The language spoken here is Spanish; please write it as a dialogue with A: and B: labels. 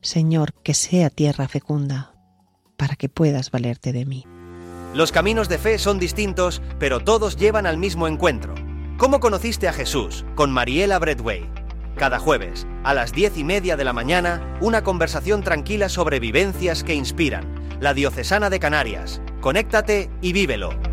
A: Señor, que sea tierra fecunda, para que puedas valerte de mí.
B: Los caminos de fe son distintos, pero todos llevan al mismo encuentro. ¿Cómo conociste a Jesús? Con Mariela Bradway. Cada jueves, a las 10:30 de la mañana, una conversación tranquila sobre vivencias que inspiran. La Diocesana de Canarias. Conéctate y vívelo.